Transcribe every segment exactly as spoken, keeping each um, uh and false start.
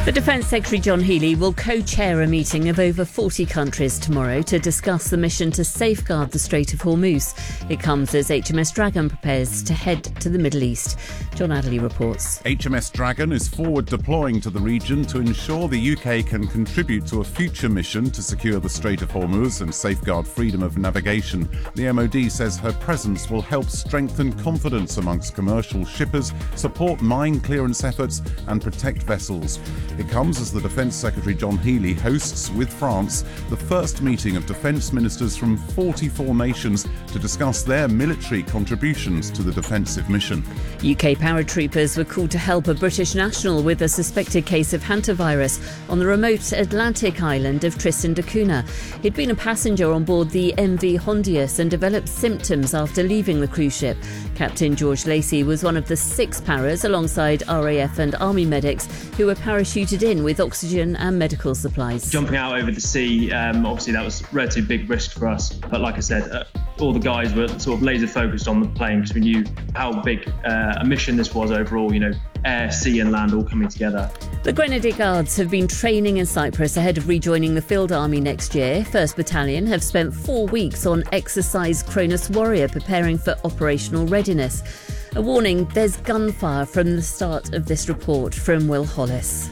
The Defence Secretary John Healey will co-chair a meeting of over forty countries tomorrow to discuss the mission to safeguard the Strait of Hormuz. It comes as H M S Dragon prepares to head to the Middle East. John Adderley reports. H M S Dragon is forward deploying to the region to ensure the U K can contribute to a future mission to secure the Strait of Hormuz and safeguard freedom of navigation. The M O D says her presence will help strengthen confidence amongst commercial shippers, support mine clearance efforts and protect vessels. It comes as the Defence Secretary John Healey hosts, with France, the first meeting of defence ministers from forty-four nations to discuss their military contributions to the defensive mission. U K paratroopers were called to help a British national with a suspected case of hantavirus on the remote Atlantic island of Tristan da Cunha. He'd been a passenger on board the M V Hondius and developed symptoms after leaving the cruise ship. Captain George Lacey was one of the six paras alongside R A F and Army medics who were parachuted in with oxygen and medical supplies. Jumping out over the sea, um, obviously that was a relatively big risk for us. But like I said, uh, all the guys were sort of laser focused on the plane because we knew how big uh, a mission this was overall, you know, air, sea and land all coming together. The Grenadier Guards have been training in Cyprus ahead of rejoining the Field Army next year. First Battalion have spent four weeks on Exercise Cronus Warrior preparing for operational readiness. A warning, there's gunfire from the start of this report from Will Hollis.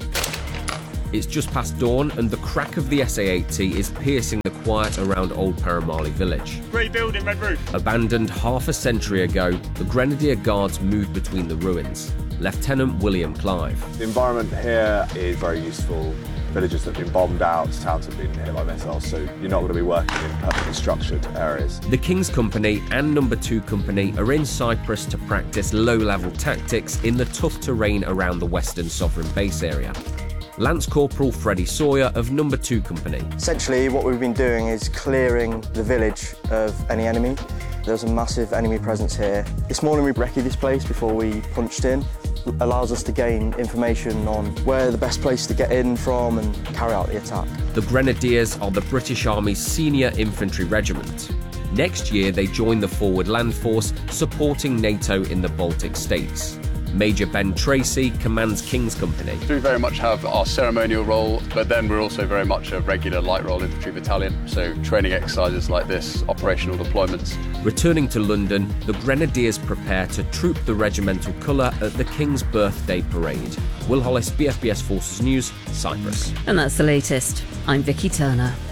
It's just past dawn and the crack of the S A eighty is piercing the quiet around Old Paramali village. Great building, red roof. Abandoned half a century ago, the Grenadier Guards moved between the ruins. Lieutenant William Clive. The environment here is very useful. Villages that have been bombed out, towns have been hit by missiles, so you're not going to be working in perfectly structured areas. The King's Company and Number two Company are in Cyprus to practice low-level tactics in the tough terrain around the Western Sovereign Base area. Lance Corporal Freddie Sawyer of Number two Company. Essentially, what we've been doing is clearing the village of any enemy. There's a massive enemy presence here. This morning we recce this place before we punched in. It allows us to gain information on where the best place to get in from and carry out the attack. The Grenadiers are the British Army's senior infantry regiment. Next year they join the Forward Land Force, supporting NATO in the Baltic states. Major Ben Tracy commands King's Company. We very much have our ceremonial role, but then we're also very much a regular light role infantry battalion, so training exercises like this, operational deployments. Returning to London, the Grenadiers prepare to troop the regimental colour at the King's Birthday Parade. Will Hollis, B F B S Forces News, Cyprus. And that's the latest. I'm Vicky Turner.